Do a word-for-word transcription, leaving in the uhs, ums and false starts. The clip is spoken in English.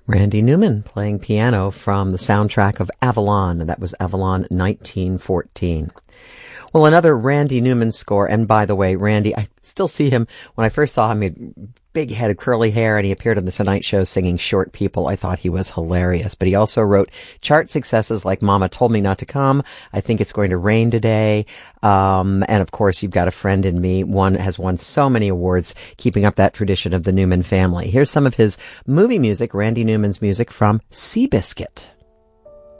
Randy Newman playing piano from the soundtrack of Avalon, and that was Avalon nineteen fourteen. Well, another Randy Newman score, and by the way, Randy, I still see him, when I first saw him, he had big head of curly hair, and he appeared on The Tonight Show singing Short People. I thought he was hilarious, but he also wrote chart successes like Mama Told Me Not to Come, I Think It's Going to Rain Today, um, and of course, You've Got a Friend in Me. One has won so many awards, keeping up that tradition of the Newman family. Here's some of his movie music, Randy Newman's music from Seabiscuit.